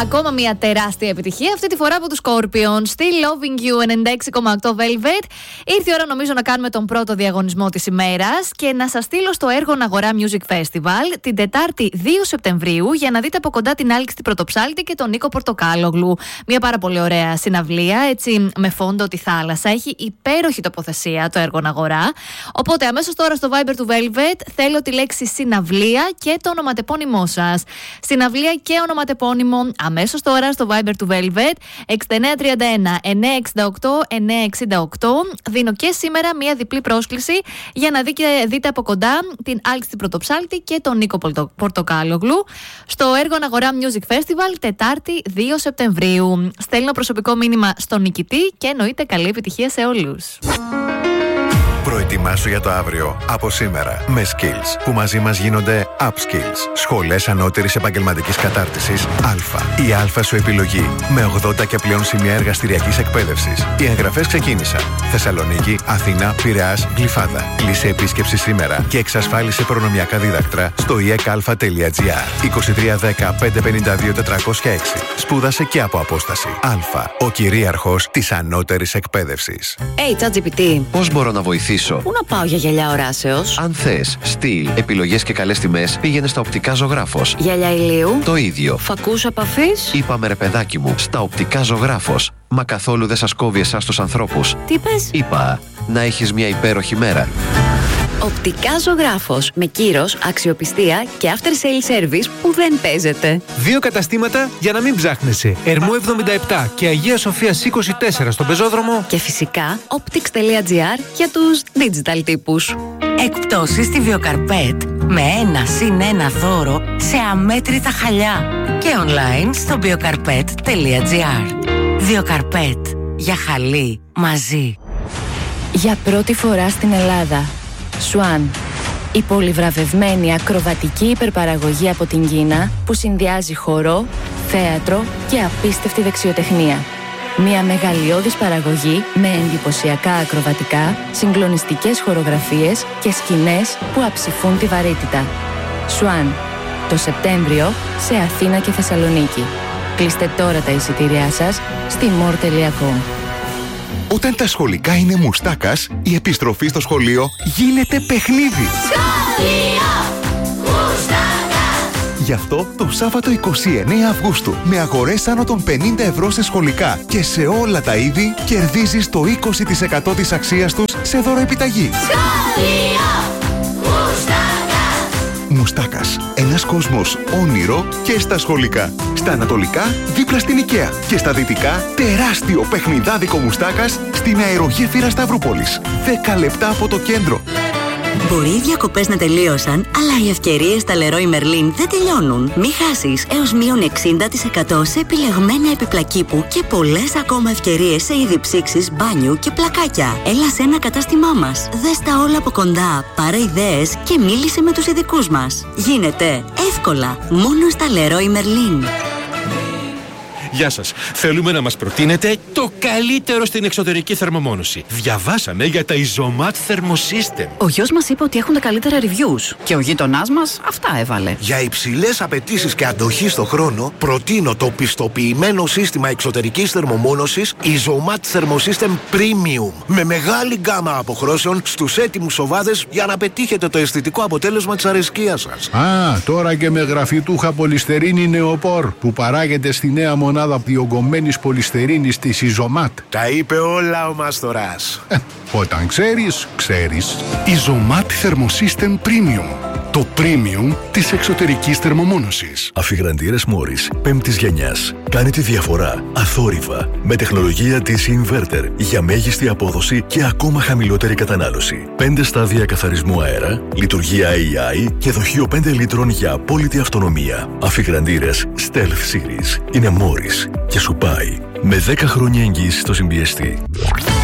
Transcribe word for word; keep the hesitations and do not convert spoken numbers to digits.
Ακόμα μια τεράστια επιτυχία, αυτή τη φορά από τους Scorpions. Στη Loving You ενενήντα έξι κόμμα οκτώ Velvet. Ήρθε η ώρα νομίζω να κάνουμε τον πρώτο διαγωνισμό της ημέρας και να σας στείλω στο Έργον Αγορά Music Festival την Τετάρτη δύο Σεπτεμβρίου για να δείτε από κοντά την Άλκη Πρωτοψάλτη και τον Νίκο Πορτοκάλογλου. Μια πάρα πολύ ωραία συναυλία, έτσι με φόντο τη θάλασσα. Έχει υπέροχη τοποθεσία το Έργον Αγορά. Οπότε αμέσως τώρα στο Viber του Velvet θέλω τη λέξη συναυλία και το ονοματεπώνυμό σας. Συναυλία και ονοματεπώνυμο αμέσως τώρα στο Viber του Velvet εξήντα εννέα τριάντα ένα εννιακόσια εξήντα οκτώ εννιακόσια εξήντα οκτώ. Δίνω και σήμερα μια διπλή πρόσκληση για να δείτε, δείτε από κοντά την Άλκη στην Πρωτοψάλτη και τον Νίκο Πορτοκάλογλου στο Έργον Αγορά Music Festival Τετάρτη δύο Σεπτεμβρίου. Στέλνω προσωπικό μήνυμα στον νικητή και εννοείται καλή επιτυχία σε όλους. Προετοιμάσου για το αύριο από σήμερα με Skills που μαζί μας γίνονται Upskills. Σχολές ανώτερης επαγγελματικής κατάρτισης Α. Η Α σου επιλογή με ογδόντα και πλέον σημεία εργαστηριακής εκπαίδευσης. Οι εγγραφές ξεκίνησαν. Θεσσαλονίκη, Αθήνα, Πειραιάς, Γλυφάδα. Κλείσε επίσκεψη σήμερα και εξασφάλισε προνομιακά δίδακτρα στο ι εκ α τελεία τζι άρ. είκοσι τρία δέκα πεντακόσια πενήντα δύο τετρακόσια έξι. Σπούδασε και από απόσταση. Α. Ο κυρίαρχος της ανώτερης εκπαίδευσης. Hey, ChatGPT. Πώς μπορώ να βοηθήσω? Πού να πάω για γυαλιά οράσεως? Αν θες στυλ, επιλογές και καλές τιμές, πήγαινε στα Οπτικά Ζωγράφος. Γυαλιά ηλίου? Το ίδιο. Φακούς επαφής? Είπαμε ρε παιδάκι μου, στα Οπτικά Ζωγράφος. Μα καθόλου δεν σας κόβει εσάς τους ανθρώπους. Τι πες? Είπα, να έχεις μια υπέροχη μέρα. Οπτικά Ζωγράφος. Με κύρος, αξιοπιστία και after sale service που δεν παίζεται. Δύο καταστήματα για να μην ψάχνεσαι. Ερμού εβδομήντα επτά και Αγία Σοφίας είκοσι τέσσερα στον πεζόδρομο. Και φυσικά optics τελεία τζι άρ για τους digital τύπους. Εκπτώσεις στη Βιοκαρπέτ με ένα συν ένα δώρο σε αμέτρητα χαλιά. Και online στο βιοκαρπέτ τελεία τζι άρ. Βιοκαρπέτ. Για χαλί μαζί. Για πρώτη φορά στην Ελλάδα. Swan. Η πολυβραβευμένη ακροβατική υπερπαραγωγή από την Κίνα που συνδυάζει χορό, θέατρο και απίστευτη δεξιοτεχνία. Μια μεγαλειώδης παραγωγή με εντυπωσιακά ακροβατικά, συγκλονιστικές χορογραφίες και σκηνές που αψηφούν τη βαρύτητα. Swan. Το Σεπτέμβριο σε Αθήνα και Θεσσαλονίκη. Κλείστε τώρα τα εισιτήριά σας στη μορ τελεία κομ. Όταν τα σχολικά είναι μουστάκας, η επιστροφή στο σχολείο γίνεται παιχνίδι. Σχολείο Μουστάκα. Γι' αυτό το Σάββατο εικοστή ενάτη Αυγούστου με αγορές άνω των πενήντα ευρώ σε σχολικά και σε όλα τα είδη κερδίζεις το είκοσι τοις εκατό της αξίας τους σε δωροεπιταγή. Σχολείο Μουστάκα. Μουστάκας. Ένας κόσμος όνειρο και στα σχολικά. Στα ανατολικά, δίπλα στην IKEA. Και στα δυτικά, τεράστιο παιχνιδάδικο Μουστάκας στην αερογέφυρα Σταυρούπολης. δέκα λεπτά από το κέντρο. Μπορεί οι διακοπές να τελείωσαν, αλλά οι ευκαιρίες στα Leroy Merlin δεν τελειώνουν. Μη χάσεις έως μείον εξήντα τοις εκατό σε επιλεγμένα επιπλακίπου και πολλές ακόμα ευκαιρίες σε είδη ψήξης, μπάνιου και πλακάκια. Έλα σε ένα κατάστημά μας. Δες τα όλα από κοντά, πάρε ιδέες και μίλησε με τους ειδικούς μας. Γίνεται εύκολα μόνο στα Leroy Merlin. Γεια σας. Θέλουμε να μας προτείνετε το καλύτερο στην εξωτερική θερμομόνωση. Διαβάσαμε για τα Isomat Thermosystem. Ο γιος μας είπε ότι έχουν τα καλύτερα reviews και ο γείτονάς μας αυτά έβαλε. Για υψηλές απαιτήσεις και αντοχή στο χρόνο, προτείνω το πιστοποιημένο σύστημα εξωτερικής θερμομόνωσης Isomat Thermosystem Premium. Με μεγάλη γκάμα αποχρώσεων στους έτοιμους σοβάδες για να πετύχετε το αισθητικό αποτέλεσμα της αρεσκίας σας. Α, τώρα και με γραφιτούχα πολυστερίνη νεοπόρ που παράγεται στη νέα μονάδα διογκωμένης πολυστερίνης της Isomat. Τα είπε όλα ο Μάστορας. Ε, όταν ξέρεις, ξέρεις. Isomat Thermosystem Premium. Το premium της εξωτερικής θερμομόνωσης. Αφιγραντήρες Μόρις πέμπτης γενιάς. Κάνει τη διαφορά αθόρυβα με τεχνολογία ντι σι Inverter για μέγιστη απόδοση και ακόμα χαμηλότερη κατανάλωση. πέντε στάδια καθαρισμού αέρα, λειτουργία έι άι και δοχείο πέντε λίτρων για απόλυτη αυτονομία. Αφιγραντήρες Stealth Series. Είναι Μόρις και σου πάει με δέκα χρόνια εγγύηση στο συμπιεστή.